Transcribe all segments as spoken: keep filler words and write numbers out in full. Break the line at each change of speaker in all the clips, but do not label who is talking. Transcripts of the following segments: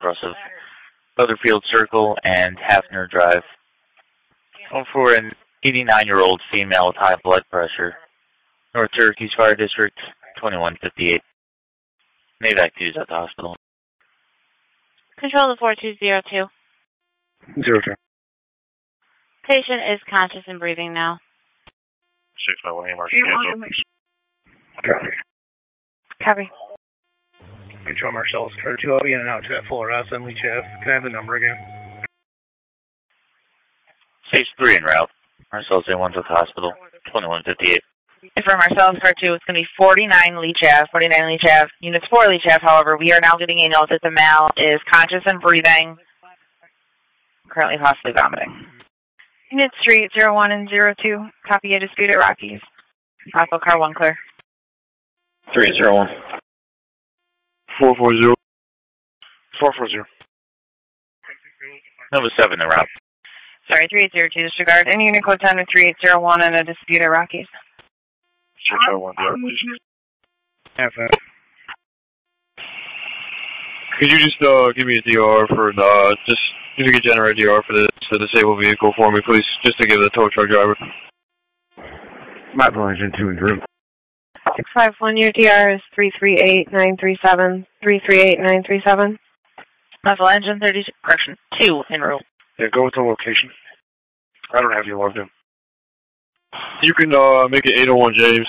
across of Butterfield Circle and Hafner Drive. Home for an eighty-nine-year-old female with high blood pressure. North Syracuse Fire District, twenty-one fifty-eight. Navac two is at the hospital.
Control the four two zero two.
Zero two.
Patient is conscious and breathing now.
six five one A M R C.
Copy.
Copy.
Control Marcellus Car two, I'll be in and out to that full arrest on Leach Ave. Can I have the number again?
Stage three en route. Marcellus A one's at the hospital, twenty-one fifty-eight.
For Marcellus Car two, it's going to be forty-nine Leach Ave, forty-nine Leach Ave. Units four Leach Ave, however, we are now getting a note that the male is conscious and breathing, currently possibly vomiting. Units three zero one and zero two, copy a dispute at Rockies. Bravo Car one clear.
three zero one.
four four zero. four four zero.
Number seven en route.
Sorry, three eight zero two, disregard. Any unit code ten with three eight zero one and a dispute at Rockies.
six five one, yeah, please.
Have that.
Could you just uh, give me a D R for the, just, if you could generate a D R for the, the disabled vehicle for me, please, just to give the tow truck driver.
Mapple engine two and group.
six five one, your D R is three three eight nine three seven, three three eight nine three seven. Muzzle engine thirty, correction, two en route.
Yeah, go with the location. I don't have you logged in. You can uh, make it eight oh one James.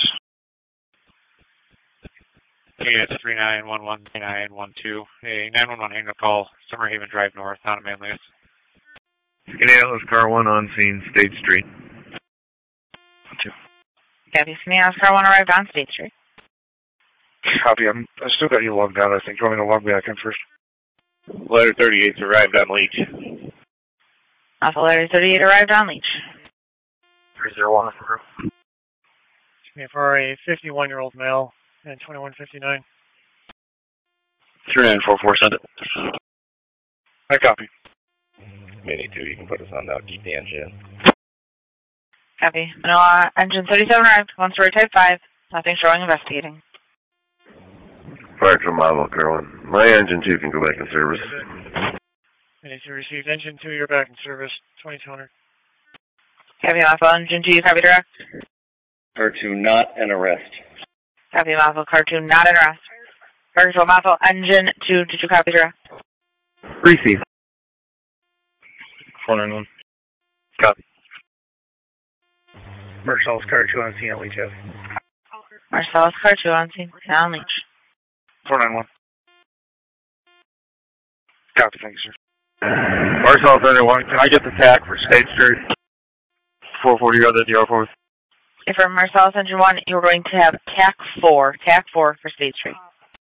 Hey, it's three nine one one nine one two. Hey, nine one one hang up call. Summer Haven Drive North, not a Manlius.
Skinny Car one on scene, State Street.
Copy, Skinny Car one arrived on State Street.
Copy, I'm, I still got you logged out, I think. You want me to log back in first?
Letter thirty-eight's arrived on Leach.
Alpha Letter thirty-eight arrived on Leach.
three zero one for
For a fifty-one-year-old male and twenty-one fifty-nine.
three nine four four, send it. I copy.
Mini two, you can put us on now, keep the engine.
Copy. Manoa, engine thirty-seven arrived, one story type five, nothing showing investigating.
Fire from Model Carolyn. My engine two can go back in service.
Mini two received. Engine two, you're back in service. twenty-two hundred.
Copy, Alpha, engine two, copy direct.
Car two, not an arrest.
Copy, Alpha, car two, not in arrest. Car control, Alpha, engine two, did you copy direct?
Receive.
four nine one. Copy.
Marcellus Car two on scene at Leach Ave.
Marcellus Car two on scene, down Leach.
four nine one. Copy, thank you, sir.
Marcellus thirty-one, can I get the T A C for State Street?
four forty, you got that D R for me?
If for Marcellus engine one, you're going to have T A C four, T A C four for State Street.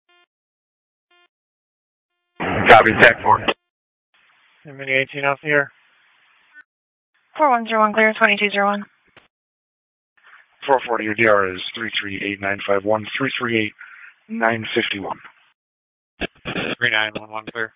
Copy, T A C four.
And Mini eighteen off the air.
four one zero one clear, twenty-two zero one.
four forty, your D R is three three eight nine five one, three three eight nine five one.
three nine one one clear.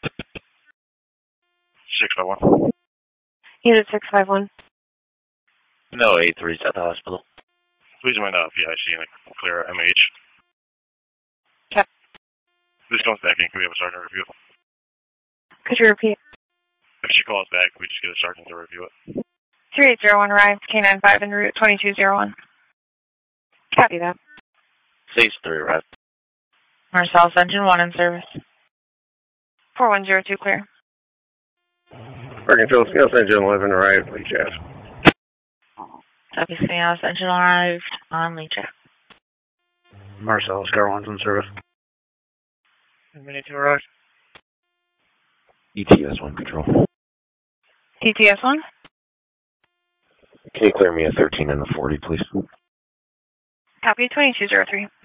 six five one.
Unit six five one.
No, A three's at the hospital.
Please join the P I C and clear M H.
Yep.
This comes back in. Can we have a sergeant review it?
Could you repeat?
If she calls back, we just get a sergeant to review it.
three eight zero one arrived, K nine five en route, twenty-two zero one. Copy that.
Stage three arrived.
Marcellus engine one in service. four one zero two clear.
Working Phil Scales engine eleven arrived, Leach Ave.
Copy, Scales engine arrived on Leach Ave.
Marcellus Car one's in service.
And Mini two arrived.
E T S one control.
T T S one.
Can you clear me a thirteen and a forty, please?
Copy, twenty-two zero three.